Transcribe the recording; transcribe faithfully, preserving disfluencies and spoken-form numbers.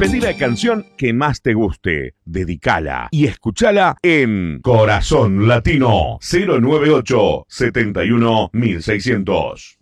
Pedí la canción que más te guste, dedicala y escuchala en Corazón Latino cero nueve ocho, setenta y uno, mil seiscientos.